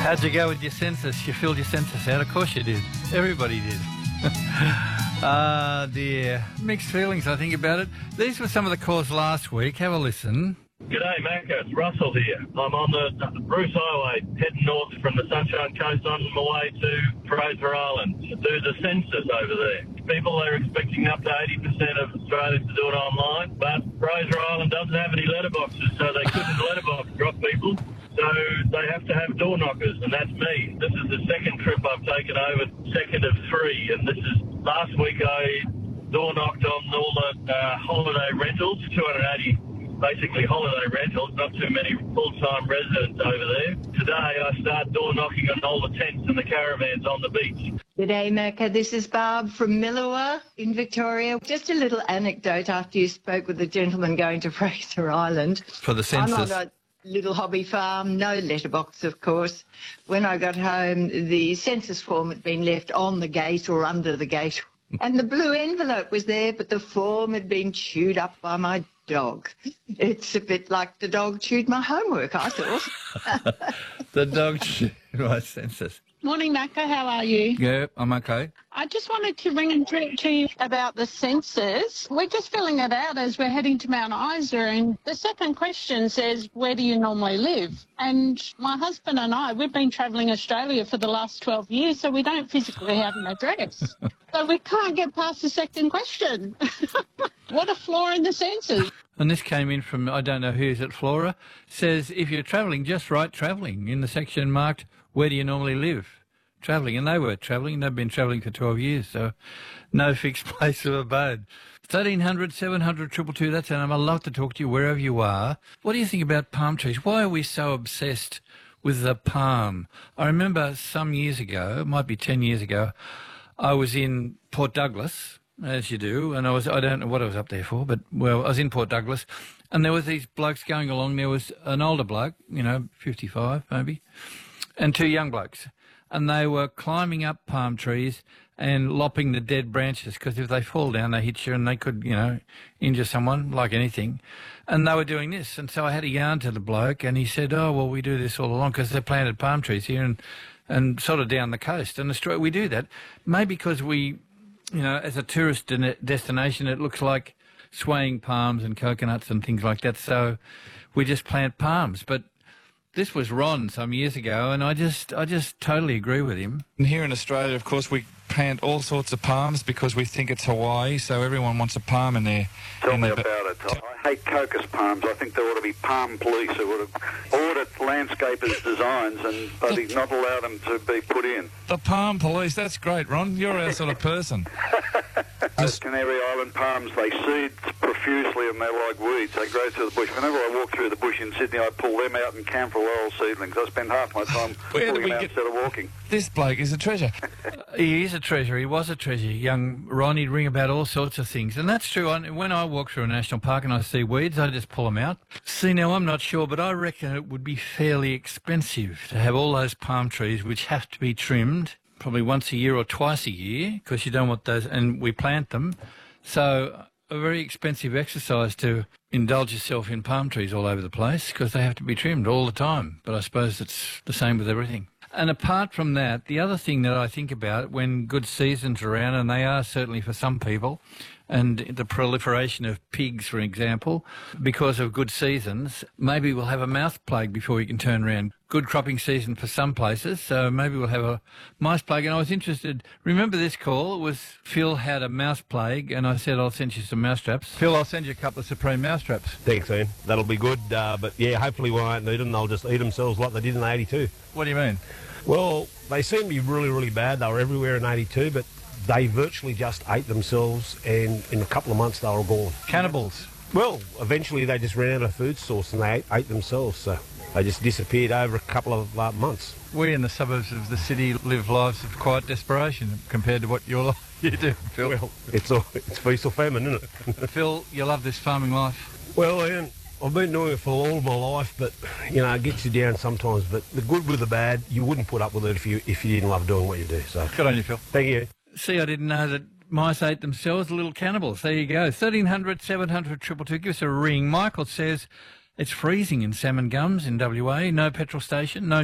How'd you go with your census? You filled your census out? Of course you did. Everybody did. Ah, dear. Mixed feelings, I think, about it. These were some of the calls last week. Have a listen. G'day, Macca. It's Russell here. I'm on the Bruce Highway, heading north from the Sunshine Coast on my way to Fraser Island to do the census over there. People are expecting up to 80% of Australians to do it online, but Fraser Island doesn't have any letterboxes, so they couldn't letterbox drop people. So they have to have door knockers, and that's me. This is the second trip I've taken over, second of three, and this is last week I door knocked on all the holiday rentals, 280 basically holiday rentals, not too many full-time residents over there. Today I start door knocking on all the tents and the caravans on the beach. G'day, Macca. This is Barb from Millawa in Victoria. Just a little anecdote after you spoke with the gentleman going to Fraser Island. For the census. I'm on a little hobby farm, no letterbox, of course. When I got home, the census form had been left on the gate or under the gate. And the blue envelope was there, but the form had been chewed up by my dog. It's a bit like the dog chewed my homework, I thought. The dog chewed my census. Morning, Macca. How are you? Yeah, I'm okay. I just wanted to ring and talk to you about the census. We're just filling it out as we're heading to Mount Isa, and the second question says, where do you normally live? And my husband and I, we've been travelling Australia for the last 12 years, so we don't physically have an address. So we can't get past the second question. What a flaw in the census. And this came in from, I don't know who's at Flora, says, if you're travelling, just write travelling in the section marked, where do you normally live? Travelling. And they were travelling. They've been travelling for 12 years, so no fixed place of abode. 1300 700 222, that's our number. I'd love to talk to you wherever you are. What do you think about palm trees? Why are we so obsessed with the palm? I remember some years ago, it might be 10 years ago, I was in Port Douglas, as you do, and I don't know what I was up there for, but, well, I was in Port Douglas, and there was these blokes going along. There was an older bloke, 55 maybe, and two young blokes, and they were climbing up palm trees and lopping the dead branches, because if they fall down, they hit you and they could, injure someone, like anything. And they were doing this, and so I had a yarn to the bloke, and he said, oh, well, we do this all along because they planted palm trees here and sort of down the coast. And we do that, maybe because we, as a tourist destination, it looks like swaying palms and coconuts and things like that, so we just plant palms. But this was Ron some years ago, and I just totally agree with him. And here in Australia, of course, we plant all sorts of palms because we think it's Hawaii, so everyone wants a palm in there. Tell me about it. I hate cocos palms. I think there ought to be palm police who would audit landscapers' designs and but not allow them to be put in. The palm police, that's great, Ron. You're our sort of person. Those Canary Island palms, they seed profusely and they're like weeds. They grow through the bush. Whenever I walk through the bush in Sydney, I pull them out and camphor laurel seedlings. I spend half my time pulling them out instead of walking. This bloke is a treasure. He is a treasure. He was a treasure. Young Ron, he'd ring about all sorts of things. And that's true. When I walk through a national park and I see weeds, I just pull them out. See, now, I'm not sure, but I reckon it would be fairly expensive to have all those palm trees, which have to be trimmed probably once a year or twice a year, because you don't want those, and we plant them. So a very expensive exercise to indulge yourself in palm trees all over the place, because they have to be trimmed all the time. But I suppose it's the same with everything. And apart from that, the other thing that I think about when good seasons are around, and they are certainly for some people, and the proliferation of pigs, for example, because of good seasons, maybe we'll have a mouse plague before we can turn around. Good cropping season for some places, so maybe we'll have a mice plague. And I was interested, remember this call? It was Phil had a mouse plague, and I said, I'll send you some mousetraps. Phil, I'll send you a couple of Supreme mousetraps. Thanks, Ian. That'll be good, but yeah, hopefully we won't need them. They'll just eat themselves like they did in 82. What do you mean? Well, they seem to be really, really bad. They were everywhere in 82, but they virtually just ate themselves, and in a couple of months they were gone. Cannibals? Well, eventually they just ran out of food source and they ate themselves, so they just disappeared over a couple of months. We in the suburbs of the city live lives of quiet desperation compared to what you do, Phil. Well, it's feast or famine, isn't it? Phil, you love this farming life? Well, Ian, I've been doing it for all my life, but, it gets you down sometimes. But the good with the bad, you wouldn't put up with it if you didn't love doing what you do. So good on you, Phil. Thank you. See, I didn't know that mice ate themselves, little cannibals. There you go. 1300 700 222. Give us a ring. Michael says it's freezing in Salmon Gums in WA. No petrol station, no